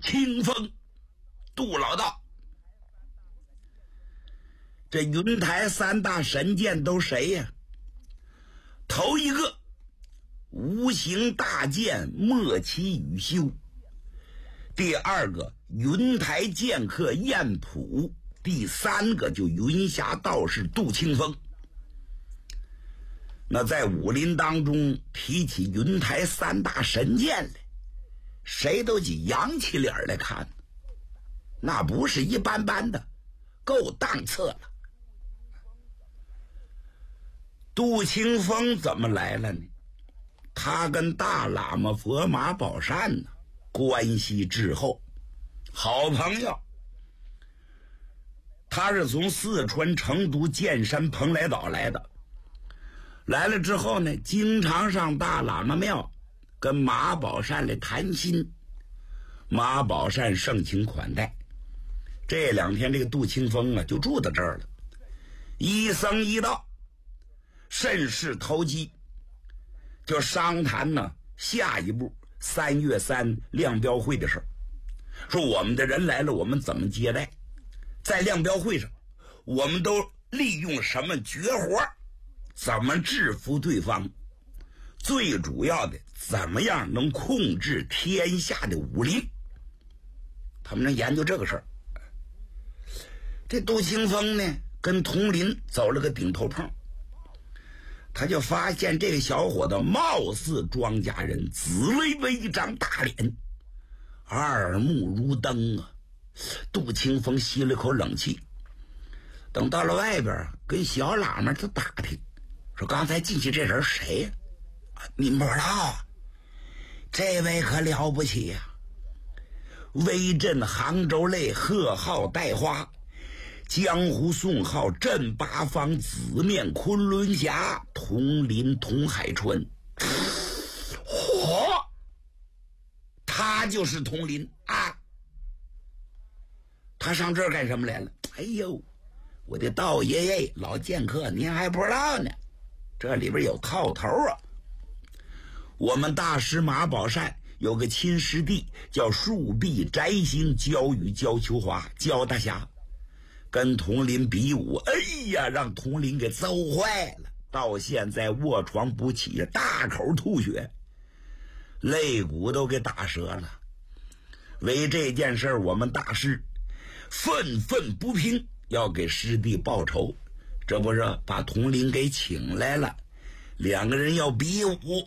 清风。杜老道，这云台三大神剑都谁呀？头一个无形大剑莫奇雨修，第二个云台剑客燕普，第三个就云霞道士杜清风。那在武林当中提起云台三大神剑来，谁都得扬起脸来看，那不是一般般的，够档次了。杜清风怎么来了呢？他跟大喇嘛佛马宝善呢关系至厚，好朋友。他是从四川成都剑山蓬莱岛来的，来了之后呢，经常上大喇嘛庙跟马宝善来谈心，马宝善盛情款待。这两天这个杜清风啊就住到这儿了，一僧一道甚是投机，就商谈呢下一步3月3亮标会的事儿，说我们的人来了我们怎么接待，在亮标会上我们都利用什么绝活，怎么制服对方，最主要的怎么样能控制天下的武林，他们能研究这个事儿。这杜清风呢跟佟林走了个顶头碰，他就发现这个小伙子貌似庄稼人，紫微微一张大脸，二目如灯啊。杜清风吸了口冷气，等到了外边跟小喇嘛他打听，说刚才进去这人谁呀？你们不知道啊？这位可了不起呀，威震杭州内，鹤号带花，江湖宋号镇八方，紫面昆仑侠，铜林铜海川。嚯，他就是铜林啊！他上这儿干什么来了？哎呦，我的道爷爷老剑客，您还不知道呢，这里边有套头啊。我们大师马宝善有个亲师弟叫树壁摘星焦雨焦秋华焦大侠，跟佟林比武，哎呀，让佟林给揍坏了，到现在卧床不起，大口吐血，肋骨都给打折了。为这件事我们大师愤愤不平，要给师弟报仇，这不是把佟林给请来了，两个人要比武。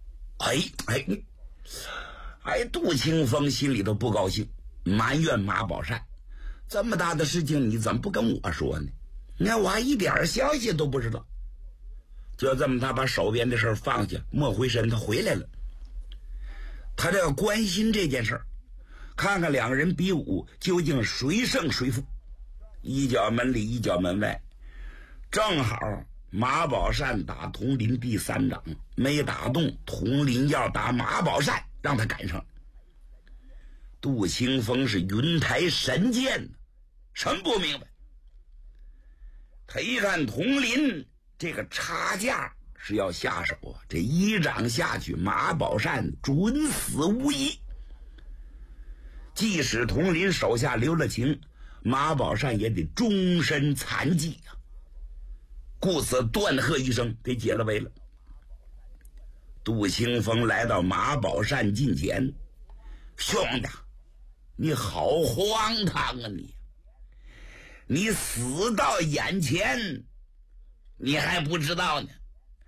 杜清风心里头不高兴，埋怨马宝善，这么大的事情你怎么不跟我说呢？你看我还一点消息都不知道。就这么他把手边的事放下，莫回身，他回来了。他这要关心这件事，看看两个人比武究竟谁胜谁负。一脚门里一脚门外，正好马宝善打佟林第3掌没打动，佟林要打马宝善，让他赶上。杜清风是云台神剑，什么不明白？他一看佟林这个差价是要下手啊，这一掌下去，马宝善准死无疑。即使佟林手下留了情，马宝善也得终身残疾啊。故此断喝一声，给解了围了。杜清风来到马宝善近前，兄弟，你好荒唐啊你死到眼前你还不知道呢？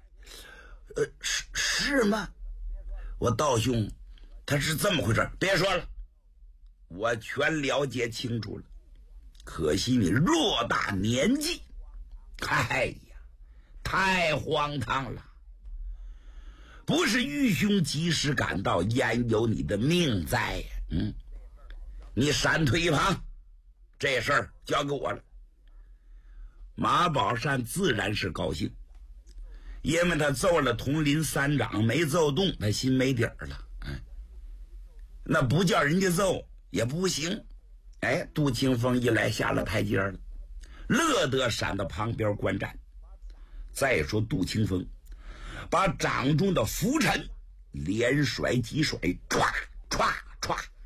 是吗？我道兄，他是这么回事，别说了，我全了解清楚了，可惜你偌大年纪，哎呀，太荒唐了！不是愚兄及时赶到，焉有你的命在呀？你闪退一旁，这事儿交给我了。马宝善自然是高兴，因为他揍了佟林3掌没揍动，他心没底儿了。那不叫人家揍也不行。杜清风一来下了台阶了，乐得闪到旁边观战。再说杜清风把掌中的拂尘连甩几甩，唰唰唰，